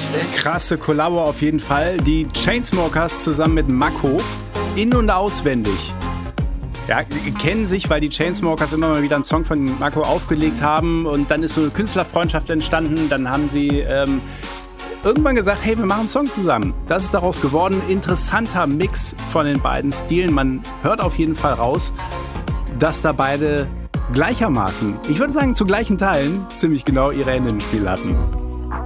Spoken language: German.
Krasse Kollabo auf jeden Fall. Die Chainsmokers zusammen mit Mako. In- und auswendig. Ja, kennen sich, weil die Chainsmokers immer mal wieder einen Song von Mako aufgelegt haben. Und dann ist so eine Künstlerfreundschaft entstanden. Dann haben sie irgendwann gesagt, hey, wir machen einen Song zusammen. Das ist daraus geworden. Interessanter Mix von den beiden Stilen. Man hört auf jeden Fall raus, dass da beide gleichermaßen, ich würde sagen zu gleichen Teilen, ziemlich genau ihre Hände im Spiel hatten.